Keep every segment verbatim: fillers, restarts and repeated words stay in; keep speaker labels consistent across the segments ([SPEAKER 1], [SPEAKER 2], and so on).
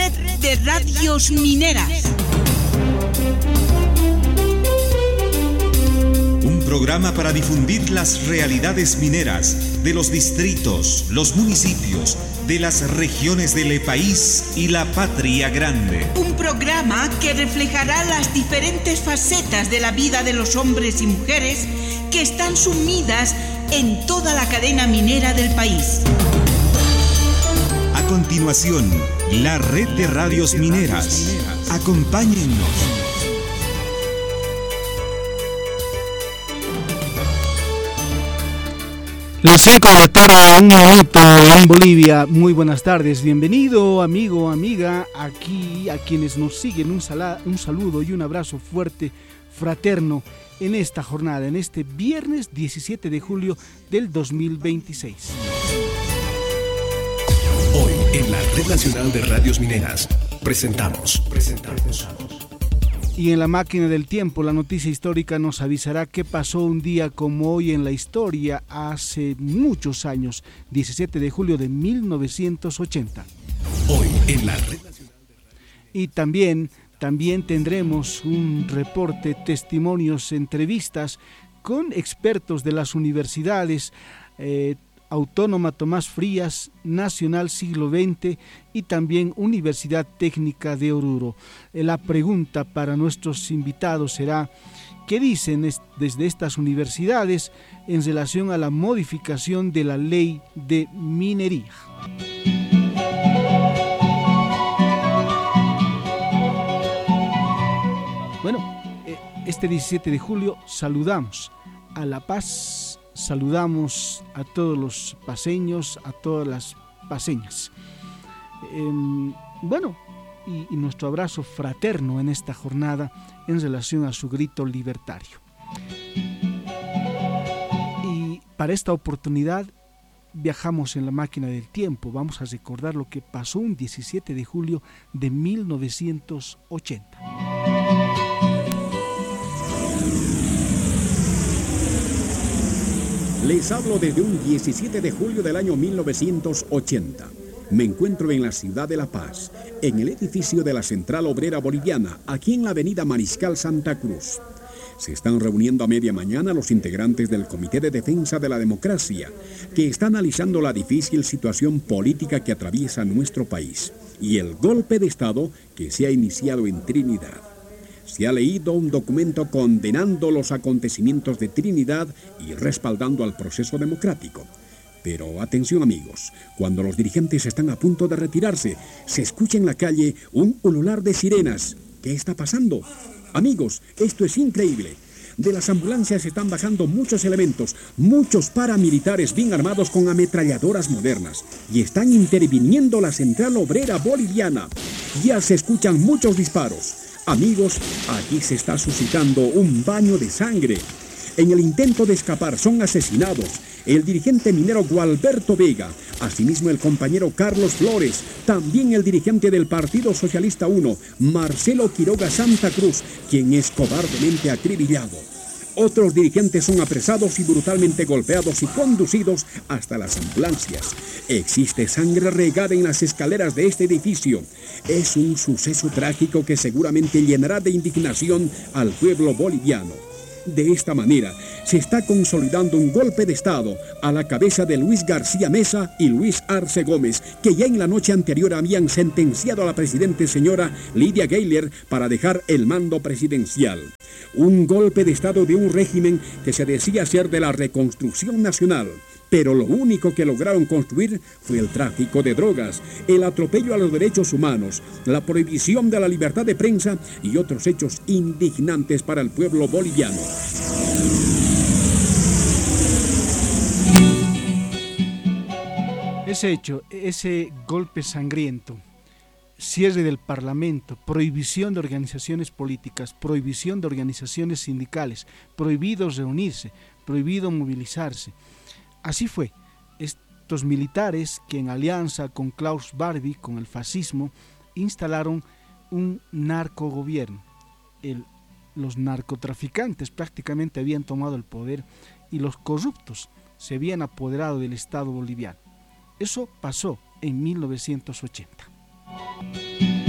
[SPEAKER 1] Red de Radios Mineras.
[SPEAKER 2] Un programa para difundir las realidades mineras de los distritos, los municipios, de las regiones del país y la patria grande.
[SPEAKER 1] Un programa que reflejará las diferentes facetas de la vida de los hombres y mujeres que están sumidas en toda la cadena minera del país.
[SPEAKER 2] A continuación, la Red de Radios Mineras. Acompáñennos.
[SPEAKER 3] Las cinco de la tarde, un minuto en Bolivia. Muy buenas tardes, bienvenido amigo, amiga, aquí a quienes nos siguen, un, sala, un saludo y un abrazo fuerte, fraterno, en esta jornada, en este viernes diecisiete de julio del dos mil veintiséis.
[SPEAKER 4] Hoy en la Red Nacional de Radios Mineras presentamos, presentamos.
[SPEAKER 3] Y en la máquina del tiempo, la noticia histórica nos avisará qué pasó un día como hoy en la historia hace muchos años, diecisiete de julio de mil novecientos ochenta.
[SPEAKER 4] Hoy en la Red Nacional de Radios.
[SPEAKER 3] Y también, también tendremos un reporte, testimonios, entrevistas con expertos de las universidades, eh, Autónoma Tomás Frías, Nacional Siglo veinte y también Universidad Técnica de Oruro. La pregunta para nuestros invitados será: ¿qué dicen desde estas universidades en relación a la modificación de la ley de minería? Bueno, este diecisiete de julio saludamos a La Paz. Saludamos a todos los paseños, a todas las paseñas. Eh, bueno, y, y nuestro abrazo fraterno en esta jornada en relación a su grito libertario. Y para esta oportunidad viajamos en la máquina del tiempo. Vamos a recordar lo que pasó un diecisiete de julio de mil novecientos ochenta.
[SPEAKER 5] Les hablo desde un diecisiete de julio del año mil novecientos ochenta. Me encuentro en la ciudad de La Paz, en el edificio de la Central Obrera Boliviana, aquí en la avenida Mariscal Santa Cruz. Se están reuniendo a media mañana los integrantes del Comité de Defensa de la Democracia, que está analizando la difícil situación política que atraviesa nuestro país y el golpe de Estado que se ha iniciado en Trinidad. Se ha leído un documento condenando los acontecimientos de Trinidad y respaldando al proceso democrático. Pero atención amigos, cuando los dirigentes están a punto de retirarse, se escucha en la calle un ulular de sirenas. ¿Qué está pasando? Amigos, esto es increíble. De las ambulancias están bajando muchos elementos, muchos paramilitares bien armados con ametralladoras modernas, y están interviniendo la Central Obrera Boliviana. Ya se escuchan muchos disparos. Amigos, aquí se está suscitando un baño de sangre. En el intento de escapar son asesinados el dirigente minero Gualberto Vega, asimismo el compañero Carlos Flores, también el dirigente del Partido Socialista uno, Marcelo Quiroga Santa Cruz, quien es cobardemente acribillado. Otros dirigentes son apresados y brutalmente golpeados y conducidos hasta las ambulancias. Existe sangre regada en las escaleras de este edificio. Es un suceso trágico que seguramente llenará de indignación al pueblo boliviano. De esta manera, se está consolidando un golpe de Estado a la cabeza de Luis García Mesa y Luis Arce Gómez, que ya en la noche anterior habían sentenciado a la presidente señora Lidia Gayler para dejar el mando presidencial. Un golpe de Estado de un régimen que se decía ser de la reconstrucción nacional. Pero lo único que lograron construir fue el tráfico de drogas, el atropello a los derechos humanos, la prohibición de la libertad de prensa y otros hechos indignantes para el pueblo boliviano.
[SPEAKER 3] Ese hecho, ese golpe sangriento, cierre del Parlamento, prohibición de organizaciones políticas, prohibición de organizaciones sindicales, prohibido reunirse, prohibido movilizarse. Así fue, estos militares que en alianza con Klaus Barbie, con el fascismo, instalaron un narcogobierno. El, los narcotraficantes prácticamente habían tomado el poder y los corruptos se habían apoderado del Estado boliviano. Eso pasó en mil novecientos ochenta.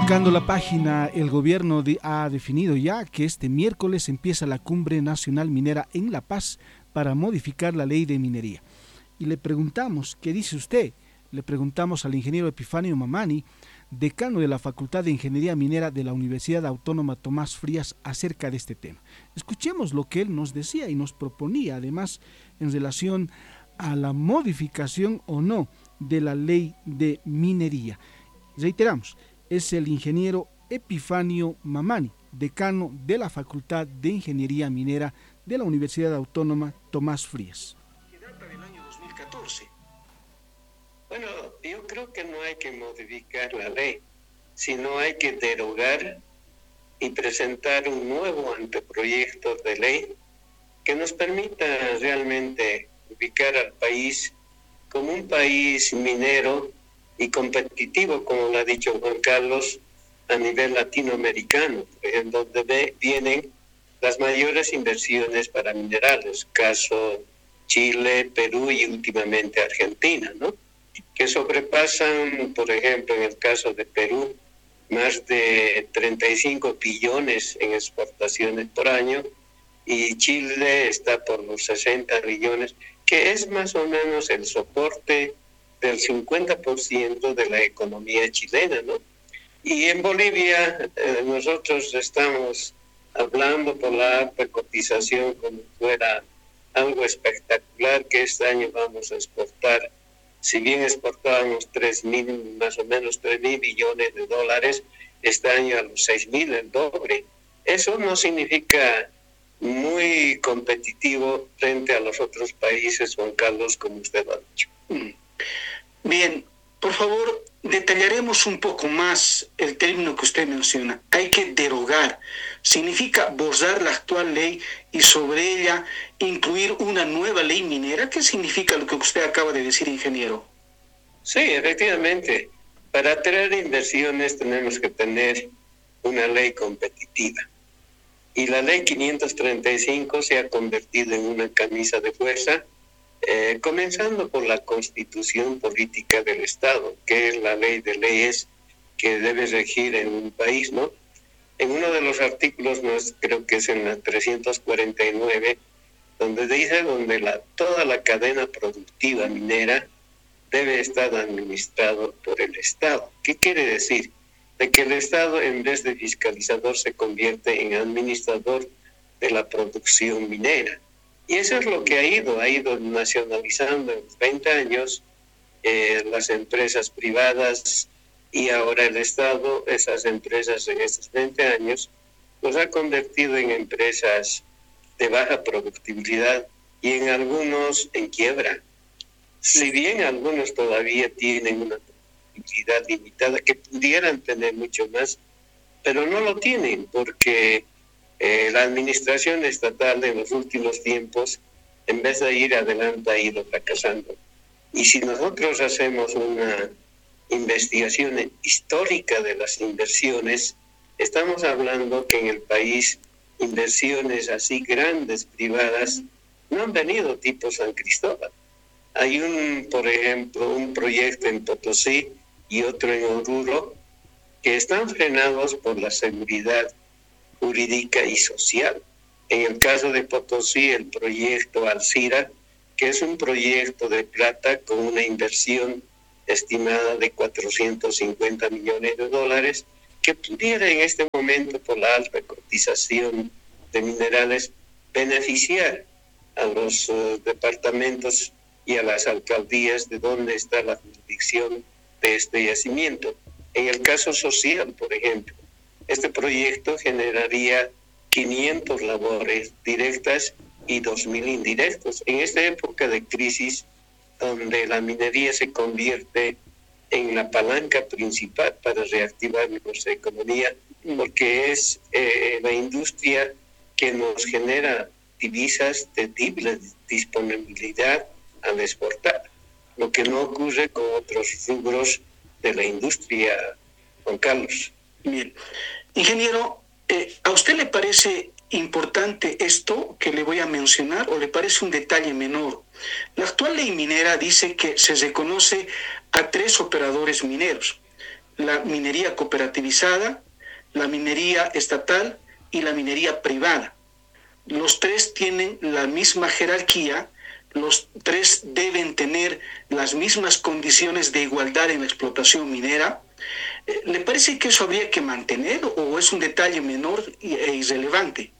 [SPEAKER 3] Marcando la página, el gobierno de, ha definido ya que este miércoles empieza la Cumbre Nacional Minera en La Paz para modificar la ley de minería. Y le preguntamos, ¿qué dice usted? Le preguntamos al ingeniero Epifanio Mamani, decano de la Facultad de Ingeniería Minera de la Universidad Autónoma Tomás Frías, acerca de este tema. Escuchemos lo que él nos decía y nos proponía, además, en relación a la modificación o no de la ley de minería. Reiteramos, es el ingeniero Epifanio Mamani, decano de la Facultad de Ingeniería Minera de la Universidad Autónoma Tomás Frías.
[SPEAKER 6] Que data del año dos mil catorce. Bueno, yo creo que no hay que modificar la ley, sino hay que derogar y presentar un nuevo anteproyecto de ley que nos permita realmente ubicar al país como un país minero y competitivo, como lo ha dicho Juan Carlos, a nivel latinoamericano, en donde ve, vienen las mayores inversiones para minerales, caso Chile, Perú y últimamente Argentina, ¿no? Que sobrepasan, por ejemplo, en el caso de Perú, más de treinta y cinco billones en exportaciones por año, y Chile está por los sesenta billones, que es más o menos el soporte del cincuenta por ciento de la economía chilena, ¿no? Y en Bolivia eh, nosotros estamos hablando por la alta cotización como fuera algo espectacular, que este año vamos a exportar, si bien exportábamos tres mil, más o menos tres mil billones de dólares, este año a los seis mil, el doble. Eso no significa muy competitivo frente a los otros países, Juan Carlos, como usted lo ha dicho.
[SPEAKER 7] Bien, por favor, detallaremos un poco más el término que usted menciona. Hay que derogar. Significa borrar la actual ley y sobre ella incluir una nueva ley minera. ¿Qué significa lo que usted acaba de decir, ingeniero?
[SPEAKER 6] Sí, efectivamente. Para atraer inversiones tenemos que tener una ley competitiva. Y la ley quinientos treinta y cinco se ha convertido en una camisa de fuerza, eh, comenzando por la Constitución Política del Estado, que es la ley de leyes que debe regir en un país, ¿no? En uno de los artículos, no es, creo que es en la trescientos cuarenta y nueve, donde dice donde la, toda la cadena productiva minera debe estar administrado por el Estado. ¿Qué quiere decir? De que el Estado, en vez de fiscalizador, se convierte en administrador de la producción minera. Y eso es lo que ha ido, ha ido nacionalizando en los veinte años eh, las empresas privadas, y ahora el Estado, esas empresas en estos veinte años, los ha convertido en empresas de baja productividad y en algunos en quiebra. Si bien algunos todavía tienen una productividad limitada, que pudieran tener mucho más, pero no lo tienen porque eh, la administración estatal en los últimos tiempos, en vez de ir adelante, ha ido fracasando. Y si nosotros hacemos una investigación histórica de las inversiones, estamos hablando que en el país inversiones así grandes privadas no han venido tipo San Cristóbal. Hay un, por ejemplo, un proyecto en Potosí y otro en Oruro que están frenados por la seguridad jurídica y social. En el caso de Potosí, el proyecto Alcira, que es un proyecto de plata con una inversión estimada de cuatrocientos cincuenta millones de dólares, que pudiera en este momento, por la alta cotización de minerales, beneficiar a los uh, departamentos y a las alcaldías de donde está la jurisdicción de este yacimiento. En el caso social, por ejemplo, este proyecto generaría quinientas labores directas y dos mil indirectos. En esta época de crisis, donde la minería se convierte en la palanca principal para reactivar nuestra economía, porque es eh, la industria que nos genera divisas de triple disponibilidad al exportar, lo que no ocurre con otros rubros de la industria, Juan Carlos.
[SPEAKER 7] Bien. Ingeniero, eh, ¿a usted le parece importante esto que le voy a mencionar o le parece un detalle menor? La actual ley minera dice que se reconoce a tres operadores mineros. la minería cooperativizada, la minería estatal y la minería privada. Los tres tienen la misma jerarquía, los tres deben tener las mismas condiciones de igualdad en la explotación minera. ¿Le parece que eso habría que mantener o es un detalle menor e irrelevante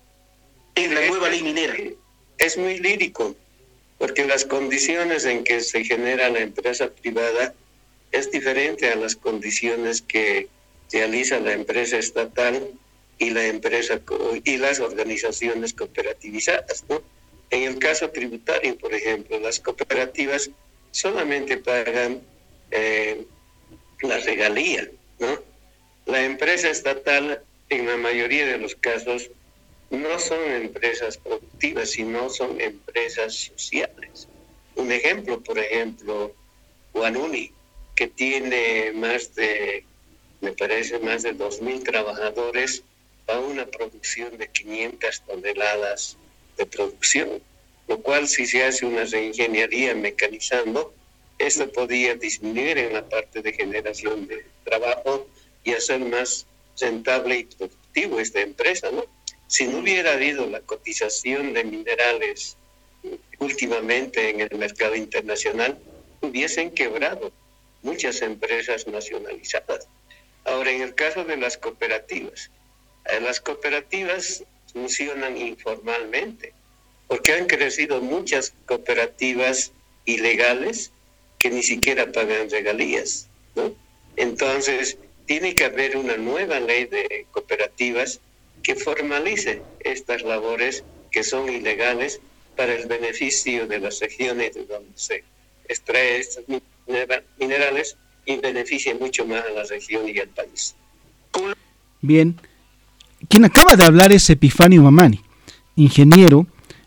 [SPEAKER 7] en la nueva ley minera?
[SPEAKER 6] Es muy lírico, porque las condiciones en que se genera la empresa privada es diferente a las condiciones que realiza la empresa estatal y la empresa y las organizaciones cooperativizadas, ¿no? En el caso tributario, por ejemplo, las cooperativas solamente pagan eh, la regalía, ¿no? La empresa estatal, en la mayoría de los casos, no son empresas productivas, sino son empresas sociales. Un ejemplo, por ejemplo, Guanuni, que tiene más de, me parece, más de dos mil trabajadores, a una producción de quinientas toneladas de producción, lo cual si se hace una reingeniería mecanizando, esto podría disminuir en la parte de generación de trabajo y hacer más rentable y productivo esta empresa, ¿no? Si no hubiera habido la cotización de minerales últimamente en el mercado internacional, hubiesen quebrado muchas empresas nacionalizadas. Ahora, en el caso de las cooperativas, las cooperativas funcionan informalmente, porque han crecido muchas cooperativas ilegales que ni siquiera pagan regalías, ¿no? Entonces, tiene que haber una nueva ley de cooperativas que formalice estas labores que son ilegales para el beneficio de las regiones de donde se extrae estos minerales y beneficie mucho más a la región y al país.
[SPEAKER 3] Bien, quien acaba de hablar es Epifanio Mamani, ingeniero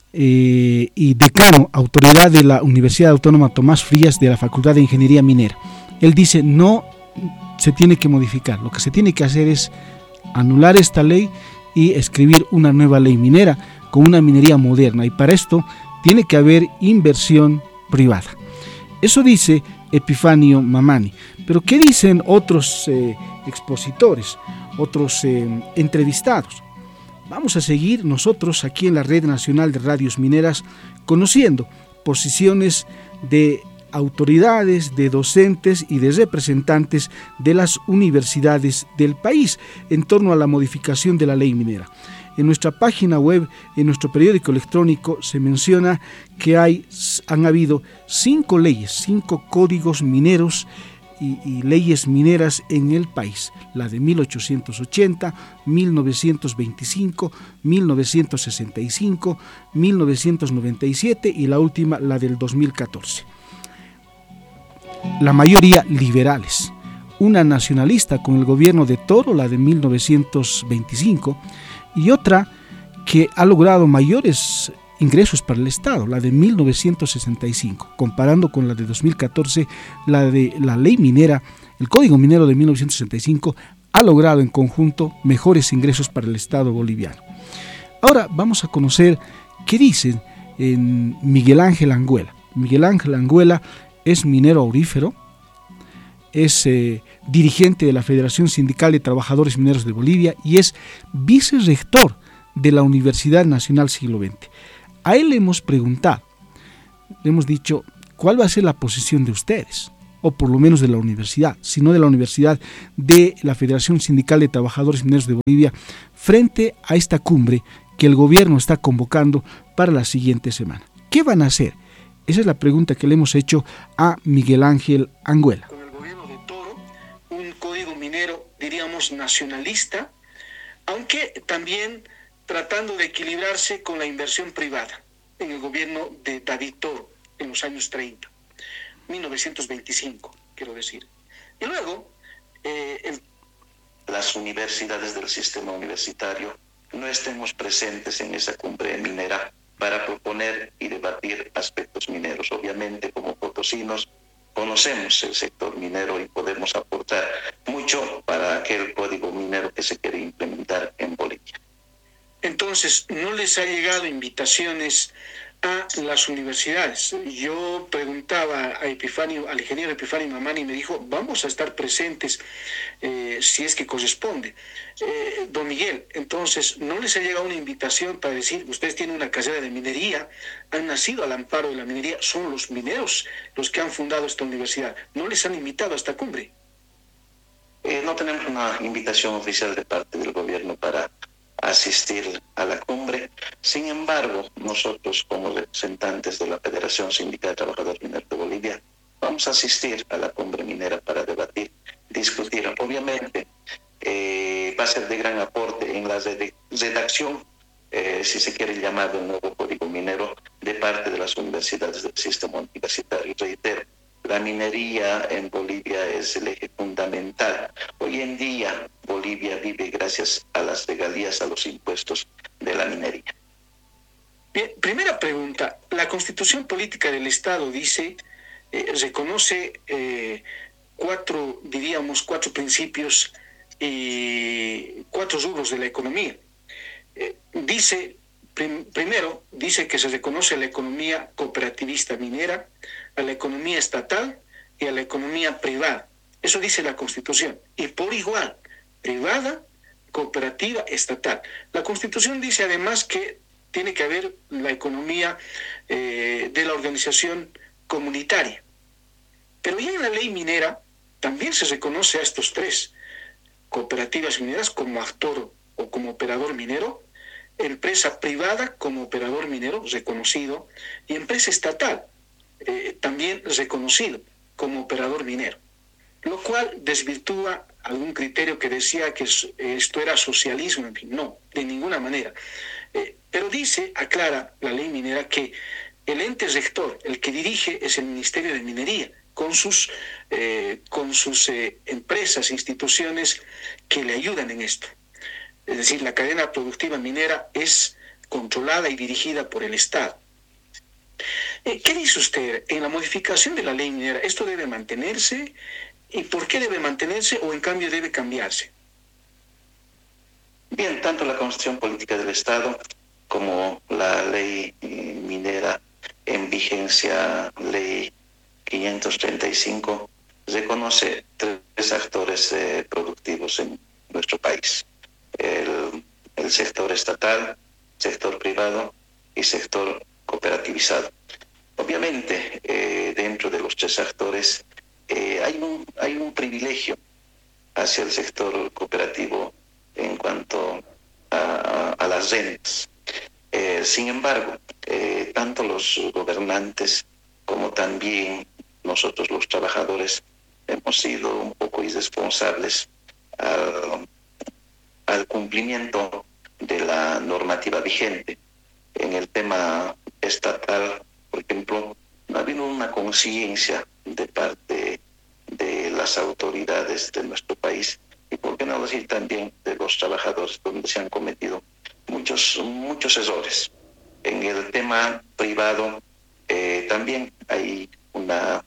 [SPEAKER 3] eh, y decano, autoridad de la Universidad Autónoma Tomás Frías de la Facultad de Ingeniería Minera. Él dice, no se tiene que modificar, lo que se tiene que hacer es anular esta ley y escribir una nueva ley minera con una minería moderna, y para esto tiene que haber inversión privada. Eso dice Epifanio Mamani. Pero ¿qué dicen otros eh, expositores, otros eh, entrevistados? Vamos a seguir nosotros aquí en la Red Nacional de Radios Mineras conociendo posiciones de autoridades, de docentes y de representantes de las universidades del país en torno a la modificación de la ley minera. En nuestra página web, en nuestro periódico electrónico, se menciona que hay, han habido cinco leyes, cinco códigos mineros y, y leyes mineras en el país. La de mil ochocientos ochenta, mil novecientos veinticinco, mil novecientos sesenta y cinco, mil novecientos noventa y siete y la última, la del dos mil catorce. La mayoría liberales. Una nacionalista con el gobierno de Toro, la de mil novecientos veinticinco, y otra que ha logrado mayores ingresos para el Estado, la de mil novecientos sesenta y cinco, comparando con la de dos mil catorce, la de la ley minera, el Código Minero de mil novecientos sesenta y cinco ha logrado en conjunto mejores ingresos para el Estado boliviano. Ahora vamos a conocer qué dicen en Miguel Ángel Anguela. Miguel Ángel Anguela es minero aurífero, es eh, dirigente de la Federación Sindical de Trabajadores Mineros de Bolivia y es vicerrector de la Universidad Nacional Siglo veinte. A él le hemos preguntado, le hemos dicho, ¿cuál va a ser la posición de ustedes? O por lo menos de la universidad, si no de la universidad, de la Federación Sindical de Trabajadores Mineros de Bolivia, frente a esta cumbre que el gobierno está convocando para la siguiente semana. ¿Qué van a hacer? Esa es la pregunta que le hemos hecho a Miguel Ángel Anguela.
[SPEAKER 7] Con el gobierno de Toro, un código minero, diríamos, nacionalista, aunque también tratando de equilibrarse con la inversión privada en el gobierno de David Toro en los años treinta, mil novecientos veinticinco, quiero decir. Y luego, eh, el...
[SPEAKER 8] las universidades del sistema universitario no estemos presentes en esa cumbre minera para proponer y debatir aspectos mineros. Obviamente, como potosinos, conocemos el sector minero y podemos aportar mucho para aquel código minero que se quiere implementar en Bolivia.
[SPEAKER 7] Entonces, ¿no les ha llegado invitaciones a las universidades. Yo preguntaba a Epifanio, al ingeniero Epifanio Mamani, y me dijo, vamos a estar presentes eh, si es que corresponde. Eh, don Miguel, entonces, ¿no les ha llegado una invitación para decir, ustedes tienen una carrera de minería, han nacido al amparo de la minería, son los mineros los que han fundado esta universidad? ¿No les han invitado a esta cumbre?
[SPEAKER 8] Eh, no tenemos una invitación oficial de parte del gobierno para asistir a la cumbre. Sin embargo, nosotros como representantes de la Federación Sindical de Trabajadores Mineros de Bolivia vamos a asistir a la cumbre minera para debatir, discutir. Obviamente eh, va a ser de gran aporte en la redacción, eh, si se quiere llamar, del nuevo Código Minero de parte de las universidades del sistema universitario. Reitero, la minería en Bolivia es el eje fundamental. Hoy en día Bolivia vive gracias a las regalías, a los impuestos de la minería.
[SPEAKER 7] Bien, primera pregunta. La Constitución Política del Estado dice, eh, reconoce eh, cuatro, diríamos, cuatro principios y cuatro rubros de la economía. Eh, dice, prim, primero, dice que se reconoce a la economía cooperativista minera, a la economía estatal y a la economía privada. Eso dice la Constitución. Y por igual, privada, cooperativa, estatal. La Constitución dice además que tiene que haber la economía eh, de la organización comunitaria. Pero ya en la ley minera también se reconoce a estos tres: cooperativas mineras como actor o como operador minero, empresa privada como operador minero reconocido y empresa estatal Eh, también reconocido como operador minero, lo cual desvirtúa algún criterio que decía que esto era socialismo. En fin, no, de ninguna manera. Eh, pero dice, aclara la ley minera, que el ente rector, el que dirige, es el Ministerio de Minería, con sus, eh, con sus eh, empresas, instituciones que le ayudan en esto. Es decir, la cadena productiva minera es controlada y dirigida por el Estado. ¿Qué dice usted en la modificación de la ley minera? ¿Esto debe mantenerse? ¿Y por qué debe mantenerse o en cambio debe cambiarse?
[SPEAKER 8] Bien, tanto la Constitución Política del Estado como la ley minera en vigencia, ley quinientos treinta y cinco, reconoce tres actores eh, productivos en nuestro país: el, el sector estatal, sector privado y sector cooperativizado. Obviamente, eh, dentro de los tres actores eh, hay, un, hay un privilegio hacia el sector cooperativo en cuanto a, a las rentas. Eh, sin embargo, eh, tanto los gobernantes como también nosotros los trabajadores hemos sido un poco irresponsables al, al cumplimiento de la normativa vigente. En el tema estatal, por ejemplo, no ha habido una conciencia de parte de las autoridades de nuestro país y, por qué no decir, también de los trabajadores, donde se han cometido muchos, muchos errores. En el tema privado eh, también hay una,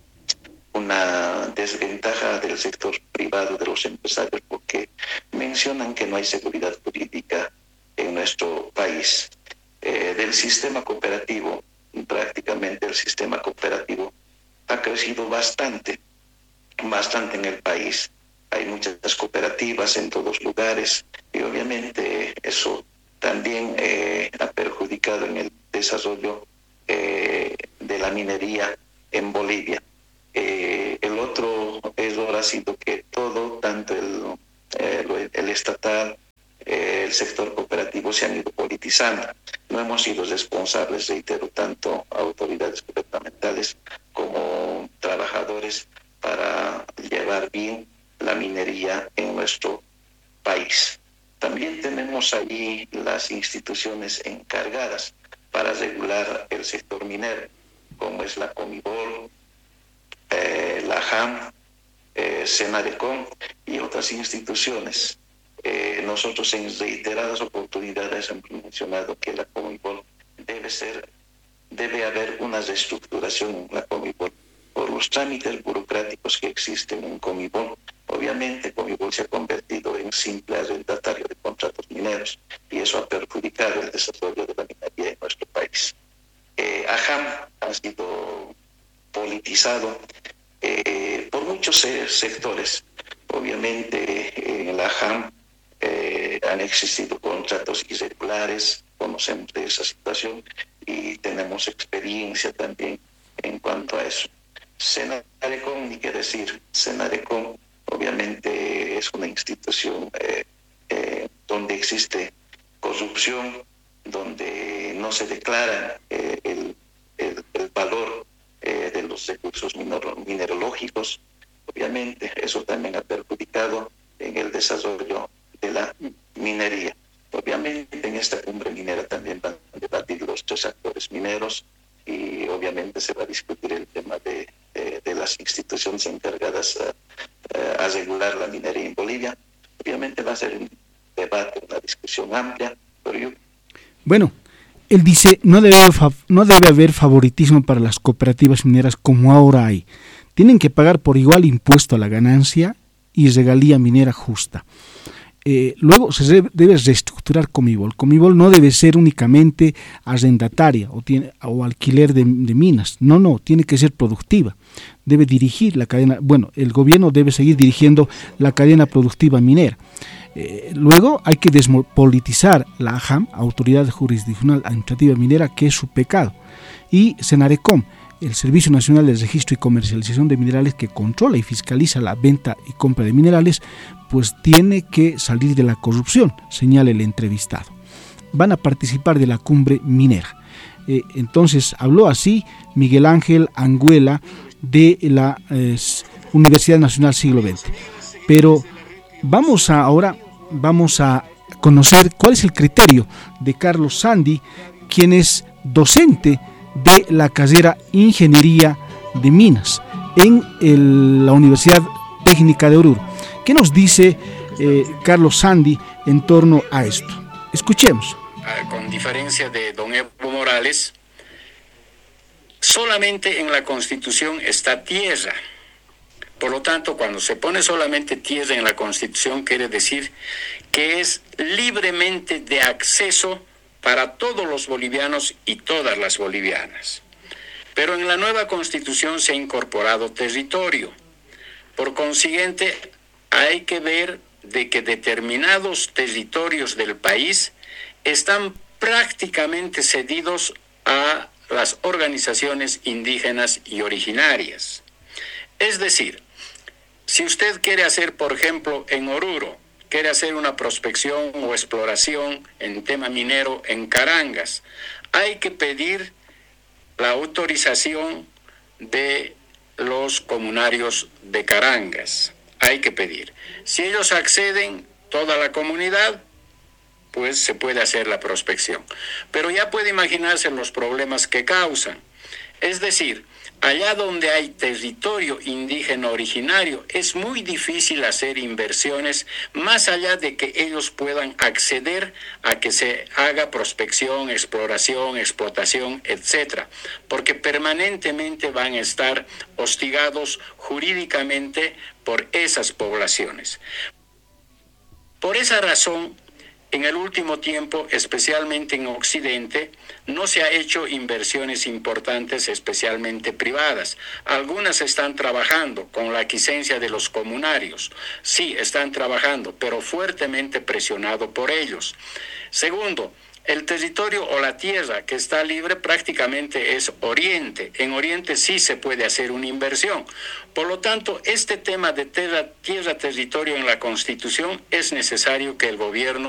[SPEAKER 8] una desventaja del sector privado, de los empresarios, porque mencionan que no hay seguridad jurídica en nuestro país. Eh, del sistema cooperativo, prácticamente el sistema cooperativo ha crecido bastante, bastante en el país. Hay muchas cooperativas en todos lugares y obviamente eso también eh, ha perjudicado en el desarrollo eh, de la minería en Bolivia. Eh, el otro error ha sido que todo, tanto el, eh, el estatal, eh, el sector cooperativo, se han ido politizando. No hemos sido responsables, reitero, tanto autoridades gubernamentales como trabajadores, para llevar bien la minería en nuestro país. También tenemos ahí las instituciones encargadas para regular el sector minero, como es la Comibol, eh, la J A M, eh, Senadecom y otras instituciones. Eh, nosotros en reiteradas oportunidades hemos mencionado que la Comibol debe ser, debe haber una reestructuración en la Comibol por los trámites burocráticos que existen en Comibol. Obviamente Comibol se ha convertido en simple arrendatario de contratos mineros y eso ha perjudicado el desarrollo de la minería en nuestro país. AJAM ha sido politizado eh, por muchos eh, sectores. Obviamente eh, en la AJAM eh, han existido contratos irregulares, conocemos de esa situación y tenemos experiencia también en cuanto a eso. Senarecom, ni qué decir, Senarecom obviamente es una institución eh, eh, donde existe corrupción, donde no se declara eh, el, el, el valor eh, de los recursos minero, mineralógicos. Obviamente eso también ha perjudicado en el desarrollo de la minería. Obviamente en esta cumbre minera también van a debatir los tres actores mineros y obviamente se va a discutir el tema de, de, de las instituciones encargadas a, a regular la minería en Bolivia. Obviamente va a ser un debate, una discusión amplia, pero yo...
[SPEAKER 3] Bueno, él dice, no debe, no debe haber favoritismo para las cooperativas mineras como ahora hay. Tienen que pagar por igual impuesto a la ganancia y regalía minera justa. Eh, luego se debe reestructurar Comibol. Comibol no debe ser únicamente arrendataria o, tiene, o alquiler de, de minas. No, no, tiene que ser productiva. Debe dirigir la cadena, bueno, el gobierno debe seguir dirigiendo la cadena productiva minera. Eh, luego hay que despolitizar la AJAM, Autoridad Jurisdiccional Administrativa Minera, que es su pecado. Y Senarecom, el Servicio Nacional de Registro y Comercialización de Minerales, que controla y fiscaliza la venta y compra de minerales, pues tiene que salir de la corrupción, señala el entrevistado. Van a participar de la cumbre minera. Eh, entonces habló así Miguel Ángel Anguela de la eh, Universidad Nacional Siglo veinte. Pero vamos a, ahora vamos a conocer cuál es el criterio de Carlos Sandi, quien es docente de la carrera Ingeniería de Minas en el, la Universidad Técnica de Oruro. ¿Qué nos dice eh, Carlos Sandi en torno a esto? Escuchemos.
[SPEAKER 9] Con diferencia de don Evo Morales, solamente en la Constitución está tierra. Por lo tanto, cuando se pone solamente tierra en la Constitución, quiere decir que es libremente de acceso para todos los bolivianos y todas las bolivianas. Pero en la nueva Constitución se ha incorporado territorio. Por consiguiente, hay que ver de que determinados territorios del país están prácticamente cedidos a las organizaciones indígenas y originarias. Es decir, si usted quiere hacer, por ejemplo, en Oruro, quiere hacer una prospección o exploración en tema minero en Carangas, hay que pedir la autorización de los comunarios de Carangas. Hay que pedir. Si ellos acceden, toda la comunidad, pues se puede hacer la prospección. Pero ya puede imaginarse los problemas que causan. Es decir, allá donde hay territorio indígena originario, es muy difícil hacer inversiones más allá de que ellos puedan acceder a que se haga prospección, exploración, explotación, etcétera, porque permanentemente van a estar hostigados jurídicamente por esas poblaciones. Por esa razón, en el último tiempo, especialmente en Occidente, no se ha hecho inversiones importantes, especialmente privadas. Algunas están trabajando con la aquiescencia de los comunarios. Sí, están trabajando, pero fuertemente presionado por ellos. Segundo, el territorio o la tierra que está libre prácticamente es Oriente. En Oriente sí se puede hacer una inversión. Por lo tanto, este tema de tierra, tierra, territorio en la Constitución es necesario que el gobierno